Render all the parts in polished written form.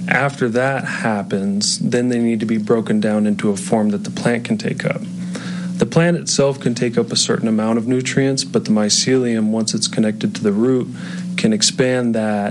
After that happens, then they need to be broken down into a form that the plant can take up. The plant itself can take up a certain amount of nutrients, but the mycelium, once it's connected to the root, can expand that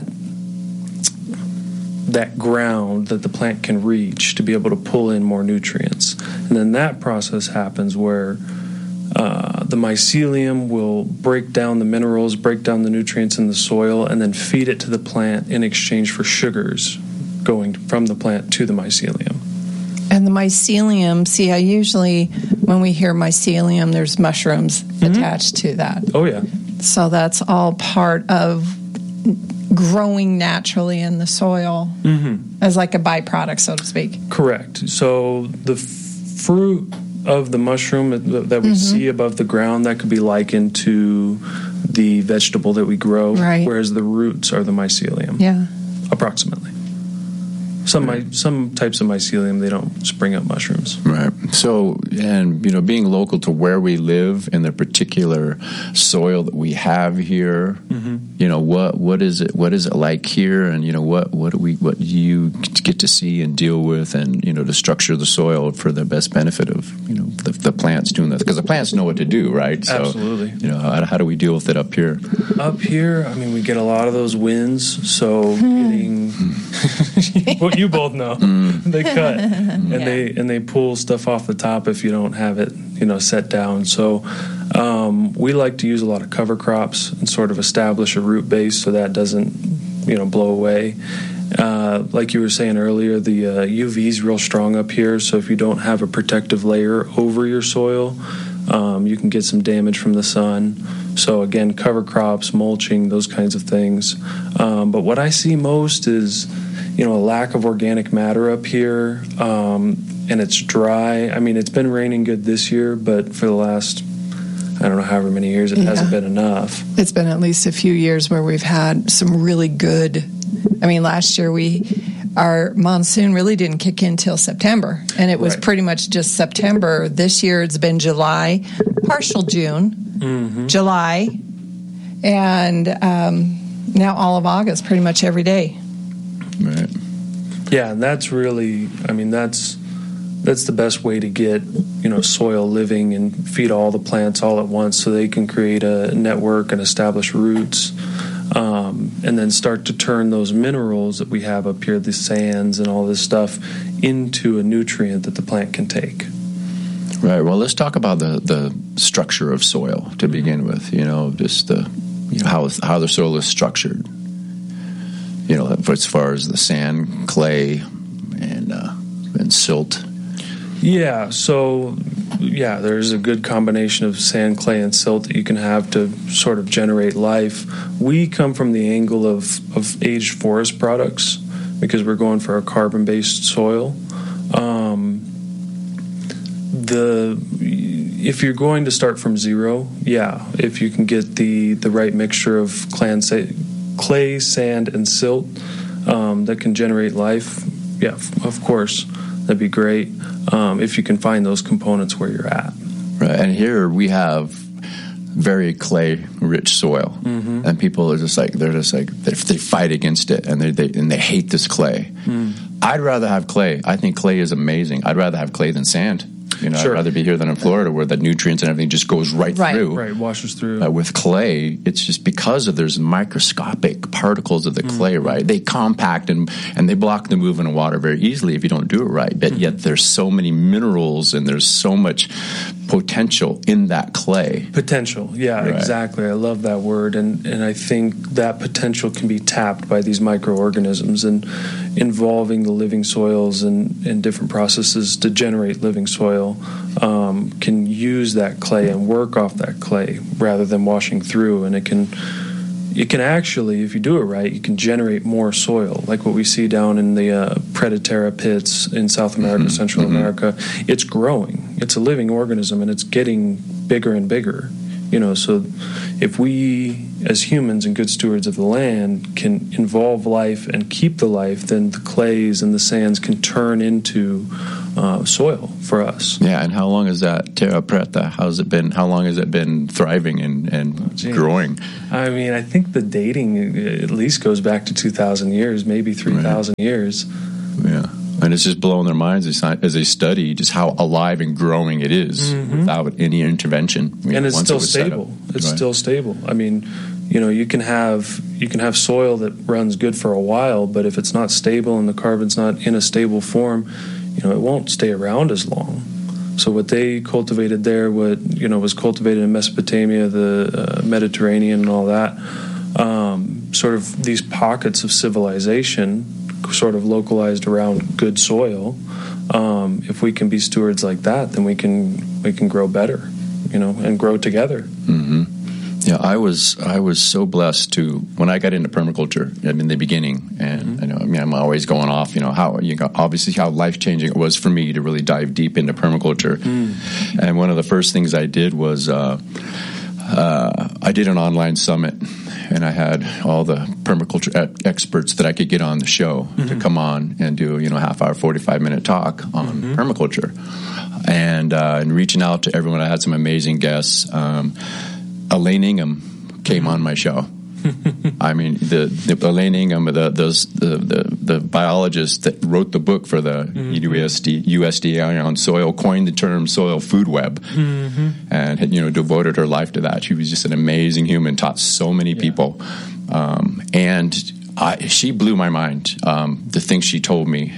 ground that the plant can reach to be able to pull in more nutrients. And then that process happens where the mycelium will break down the minerals, break down the nutrients in the soil, and then feed it to the plant in exchange for sugars going from the plant to the mycelium. And the mycelium, see, I usually, when we hear mycelium, there's mushrooms attached to that. Oh, yeah. So that's all part of growing naturally in the soil as like a byproduct, so to speak. Correct. So the fruit of the mushroom that we see above the ground, that could be likened to the vegetable that we grow, whereas the roots are the mycelium. Yeah. Approximately. Some types of mycelium, they don't spring up mushrooms. Right. So, and being local to where we live in the particular soil that we have here, what is it like here, and what do you get to see and deal with, and to structure the soil for the best benefit of the plants doing this, because the plants know what to do, right? So, absolutely. How do we deal with it up here? Up here, I mean, we get a lot of those winds, so getting what you both know, they cut and they pull stuff off the top if you don't have it set down. So we like to use a lot of cover crops and sort of establish a root base so that doesn't blow away. Like you were saying earlier, the UV is real strong up here, so if you don't have a protective layer over your soil, you can get some damage from the sun. So again, cover crops, mulching, those kinds of things. But what I see most is a lack of organic matter up here, and it's dry. I mean, it's been raining good this year, but for the last, I don't know, however many years, it hasn't been enough. It's been at least a few years where we've had some really good, last year our monsoon really didn't kick in till September, and it was pretty much just September. This year it's been July, partial June, July, and now all of August, pretty much every day. Right. Yeah, and that's really, that's the best way to get, soil living and feed all the plants all at once so they can create a network and establish roots, and then start to turn those minerals that we have up here, the sands and all this stuff, into a nutrient that the plant can take. Right. Well, let's talk about the structure of soil to begin with, just how the soil is structured. As far as the sand, clay, and silt. Yeah, so, there's a good combination of sand, clay, and silt that you can have to sort of generate life. We come from the angle of aged forest products because we're going for a carbon-based soil. If you're going to start from zero, if you can get the right mixture of clay, sand, and silt that can generate life, of course, that'd be great if you can find those components where you're at. Right, and here we have very clay-rich soil, and people are they fight against it, and they hate this clay. I'd rather have clay. I think clay is amazing. I'd rather have clay than sand. Sure. I'd rather be here than in Florida, where the nutrients and everything just goes right through. Right, washes through. With clay, it's just because there's microscopic particles of the clay, right? They compact and they block the movement of water very easily if you don't do it right. But yet there's so many minerals and there's so much potential in that clay. Potential, exactly. I love that word, and I think that potential can be tapped by these microorganisms and involving the living soils and different processes to generate living soil. Can use that clay and work off that clay rather than washing through, and it can actually, if you do it right, you can generate more soil, like what we see down in the Preditera pits in South America, Central America. It's growing. It's a living organism, and it's getting bigger and bigger. So if we, as humans and good stewards of the land, can involve life and keep the life, then the clays and the sands can turn into soil for us. Yeah, and how long is that Terra Preta? How long has it been thriving and growing? I think the dating at least goes back to 2,000 years, maybe 3,000 years. Yeah. And it's just blowing their minds as they study just how alive and growing it is without any intervention. And it's still stable. It's still stable. I mean, you can have soil that runs good for a while, but if it's not stable and the carbon's not in a stable form, it won't stay around as long. So what they cultivated there, was cultivated in Mesopotamia, the Mediterranean, and all that, sort of these pockets of civilization, sort of localized around good soil. If we can be stewards like that, then we can grow better, and grow together. Mm-hmm. Yeah, I was so blessed to, when I got into permaculture in the beginning, and I'm always going off, how obviously how life changing it was for me to really dive deep into permaculture. And one of the first things I did was I did an online summit. And I had all the permaculture experts that I could get on the show to come on and do, half hour, 45-minute talk on permaculture. And reaching out to everyone, I had some amazing guests. Elaine Ingham came on my show. I mean, the Elaine Ingham, the biologist that wrote the book for the USDA on soil, coined the term soil food web, and had devoted her life to that. She was just an amazing human, taught so many people, and she blew my mind. The things she told me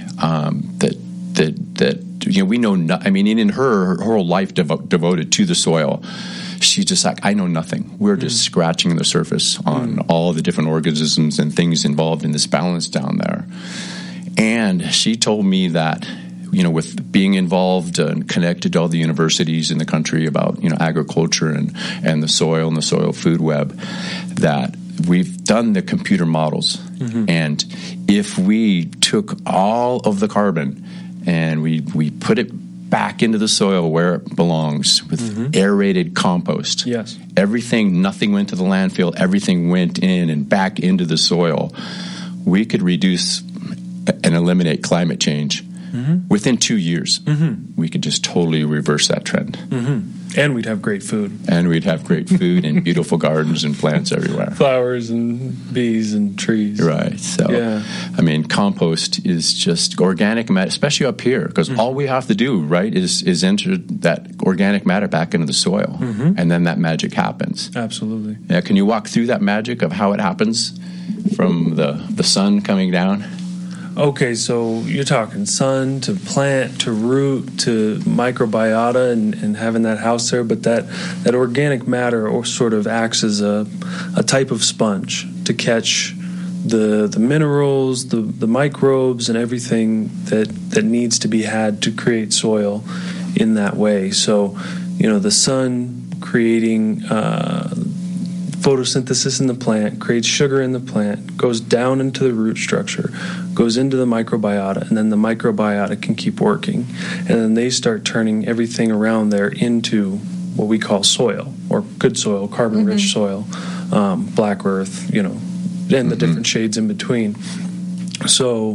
that we know. In her whole life devoted to the soil. She's just like, I know nothing. We're just scratching the surface on all the different organisms and things involved in this balance down there. And she told me that, with being involved and connected to all the universities in the country about, agriculture and the soil food web, that we've done the computer models. And if we took all of the carbon and we put it back into the soil where it belongs with aerated compost. Yes. Nothing went to the landfill. Everything went in and back into the soil. We could reduce and eliminate climate change within 2 years. We could just totally reverse that trend. And we'd have great food. And and beautiful gardens and plants everywhere. Flowers and bees and trees. Right. So, compost is just organic matter, especially up here, because all we have to do, right, is enter that organic matter back into the soil, and then that magic happens. Absolutely. Yeah. Can you walk through that magic of how it happens from the sun coming down? Okay, so you're talking sun to plant to root to microbiota and having that house there, but that organic matter or sort of acts as a type of sponge to catch the minerals, the microbes, and everything that needs to be had to create soil in that way. So, the sun creating photosynthesis in the plant, creates sugar in the plant, goes down into the root structure, goes into the microbiota, and then the microbiota can keep working. And then they start turning everything around there into what we call soil, or good soil, carbon-rich soil, black earth, and the different shades in between. So,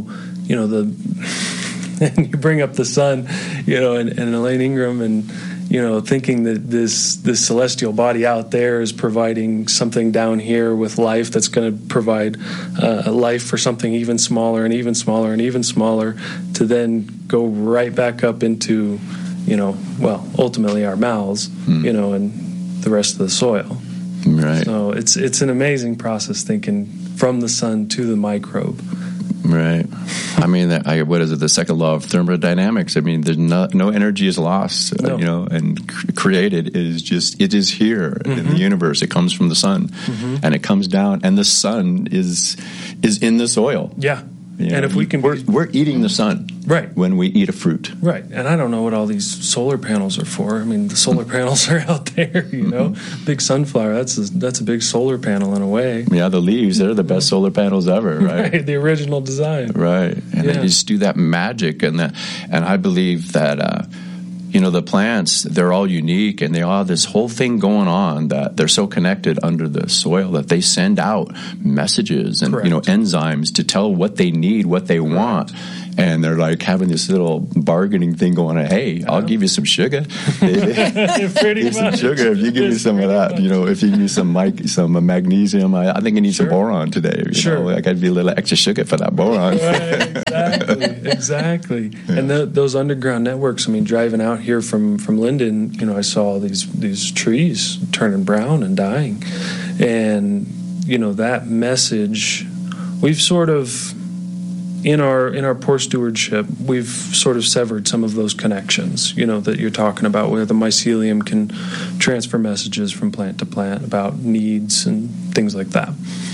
and you bring up the sun, and Elaine Ingham and thinking that this celestial body out there is providing something down here with life that's going to provide life for something even smaller and even smaller and even smaller, to then go right back up into, ultimately our mouths, and the rest of the soil. Right. So it's an amazing process, thinking from the sun to the microbe. Right. What is it? The second law of thermodynamics. There's no energy is lost, and created it is here in the universe. It comes from the sun, and it comes down, and the sun is in the soil. Yeah. And if we can, we're eating the sun, right, when we eat a fruit, right. And I don't know what all these solar panels are for. The solar panels are out there, big sunflower. That's a big solar panel in a way. Yeah, the leaves, they're the best solar panels ever, right? Right, the original design, right. And they just do that magic, and I believe that. The plants, they're all unique, and they all have this whole thing going on that they're so connected under the soil that they send out messages and, enzymes to tell what they need, what they want. And they're like having this little bargaining thing going on. Hey, I'll give you some sugar. Give some sugar if you give me some of that. If you give me some magnesium, I think I need some boron today. Sure. I'd be a little extra sugar for that boron. Right, Exactly. Yeah. And those underground networks, I mean, driving out here from Linden, you know, I saw these trees turning brown and dying. And, you know, that message, we've sort of, in our poor stewardship, we've sort of severed some of those connections, you know, that you're talking about, where the mycelium can transfer messages from plant to plant about needs and things like that.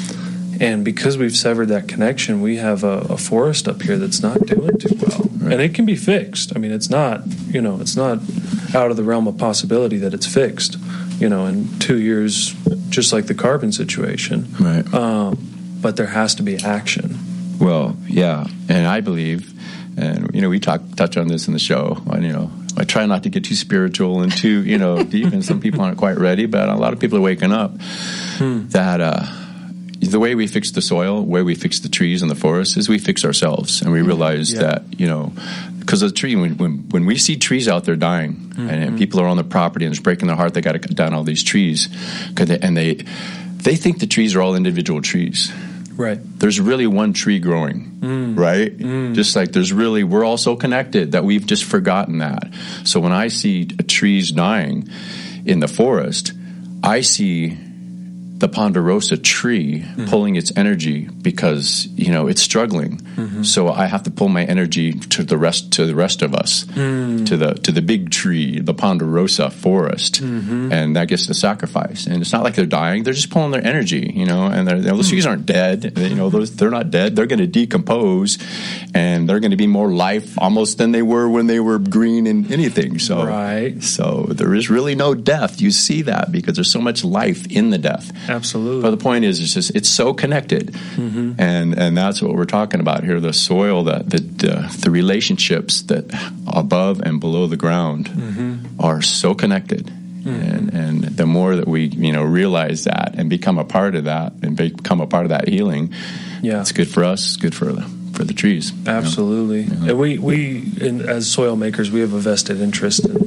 And because we've severed that connection, we have a forest up here that's not doing too well. Right. And it can be fixed. I mean, it's not, you know, it's not out of the realm of possibility that it's fixed, you know, in 2 years, just like the carbon situation. Right. But there has to be action. Well, yeah, and I believe, and, you know, we touch on this in the show, and, you know, I try not to get too spiritual and too, you know, deep, and some people aren't quite ready, but a lot of people are waking up that the way we fix the soil, the way we fix the trees and the forest is we fix ourselves. And we realize that, you know, because the tree, when we see trees out there dying and people are on the property and it's breaking their heart, they got to cut down all these trees. And they think the trees are all individual trees. Right. There's really one tree growing, right? Just like we're all so connected that we've just forgotten that. So when I see trees dying in the forest, I see the ponderosa tree pulling its energy because, you know, it's struggling. So I have to pull my energy to the rest of us, to the big tree, the ponderosa forest, and that gets the sacrifice. And it's not like they're dying; they're just pulling their energy, you know. And those trees aren't dead, you know. They're not dead. They're going to decompose, and they're going to be more life almost than they were when they were green and anything. So, so there is really no death. You see that because there's so much life in the death. Absolutely. But the point is, it's so connected, and that's what we're talking about here. The soil, the relationships that above and below the ground are so connected, and the more that we, you know, realize that and become a part of that and become a part of that healing, it's good for us. It's good for the trees. Absolutely. You know? And we as soil makers, we have a vested interest in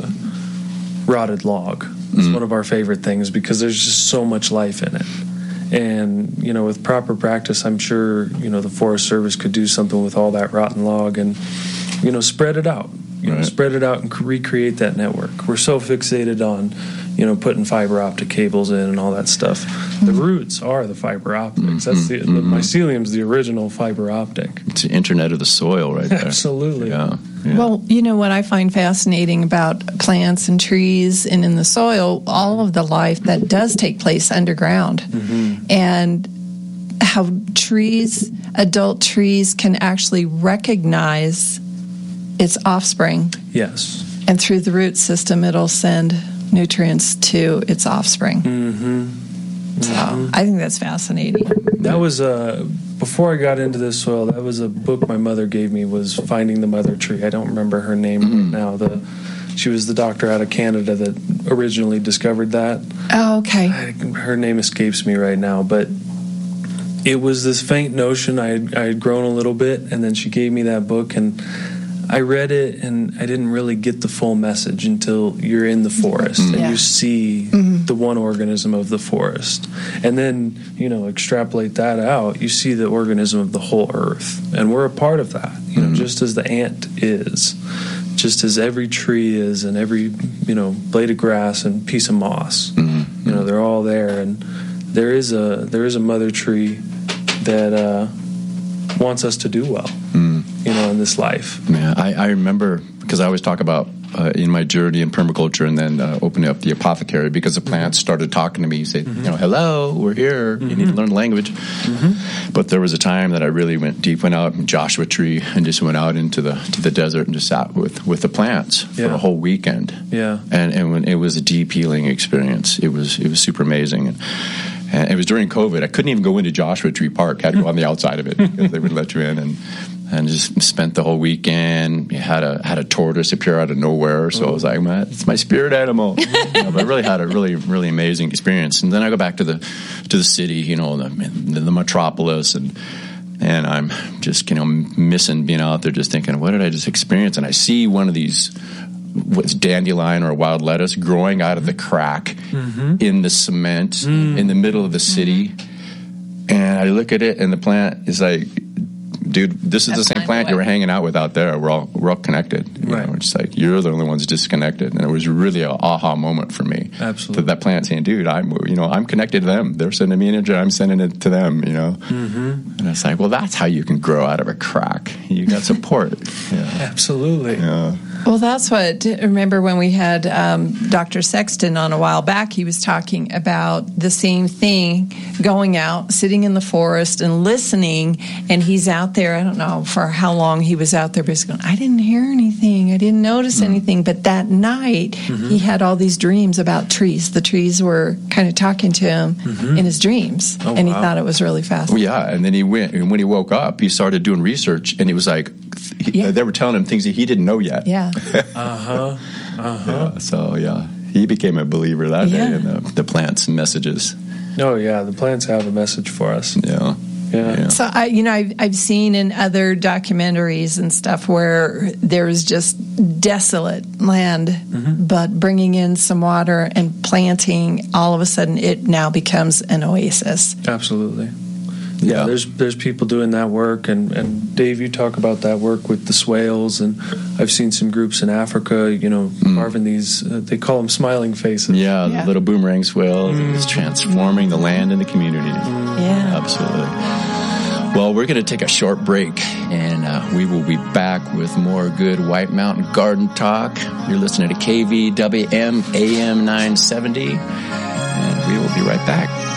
rotted log. It's one of our favorite things because there's just so much life in it. And, you know, with proper practice, I'm sure, you know, the Forest Service could do something with all that rotten log and, you know, spread it out. You know, spread it out and recreate that network. We're so fixated on, you know, putting fiber optic cables in and all that stuff. The roots are the fiber optics. That's the mycelium's the original fiber optic. It's the internet of the soil right there. Absolutely. Yeah. Well, you know what I find fascinating about plants and trees and in the soil, all of the life that does take place underground, and how adult trees can actually recognize its offspring. Yes. And through the root system, it'll send nutrients to its offspring. So I think that's fascinating. That was before I got into this soil, that was a book my mother gave me, was Finding the Mother Tree. I don't remember her name right now. She was the doctor out of Canada that originally discovered that. Oh, okay. Her name escapes me right now, but it was this faint notion. I had grown a little bit, and then she gave me that book, and I read it, and I didn't really get the full message until you're in the forest and you see the one organism of the forest. And then, you know, extrapolate that out, you see the organism of the whole earth. And we're a part of that, you know, just as the ant is, just as every tree is, and every, you know, blade of grass and piece of moss. You know, they're all there. And there is a mother tree that wants us to do well. You know, in this life. Yeah, I remember, because I always talk about in my journey in permaculture and then opening up the apothecary, because the plants started talking to me, say, you know, hello, we're here, you need to learn language. But there was a time that I really went out in Joshua Tree and just went out into the desert and just sat with the plants for a whole weekend. Yeah. And when it was a deep healing experience. It was super amazing. And it was during COVID. I couldn't even go into Joshua Tree Park. I had to go on the outside of it because they would let you in, and just spent the whole weekend. Had a tortoise appear out of nowhere, so I was like, man, it's my spirit animal. But I really had a really amazing experience. And then I go back to the city, you know, the metropolis, and I'm just, you know, missing being out there, just thinking, what did I just experience? And I see one of these, what's dandelion or wild lettuce growing out of the crack in the cement in the middle of the city, and I look at it, and the plant is like dude, this is the same plant you were hanging out with out there. We're all connected. You know, it's like you're the only ones disconnected, and it was really an aha moment for me. Absolutely, that plant saying, "Dude, I'm connected to them. They're sending me energy. I'm sending it to them." You know, and it's like, well, that's how you can grow out of a crack. You got support. Absolutely. Yeah. Well, that's what, remember when we had Dr. Sexton on a while back, he was talking about the same thing, going out, sitting in the forest and listening, and he's out there, I don't know for how long he was out there, but he's going, I didn't hear anything, I didn't notice anything, but that night he had all these dreams about trees. The trees were kind of talking to him in his dreams, and he thought it was really fascinating. Well, yeah, and then he went, and when he woke up, he started doing research, and it was like, they were telling him things that he didn't know yet. Yeah. Yeah, so he became a believer that day in the plants' messages. Oh yeah, the plants have a message for us. Yeah. So I've seen in other documentaries and stuff where there's just desolate land, but bringing in some water and planting, all of a sudden it now becomes an oasis. Absolutely. Yeah, there's people doing that work, and Dave, you talk about that work with the swales, and I've seen some groups in Africa, carving these, they call them smiling faces. Yeah, the little boomerang swale is transforming the land and the community. Yeah. Absolutely. Well, we're going to take a short break, and we will be back with more good White Mountain Garden talk. You're listening to KVWM AM 970, and we will be right back.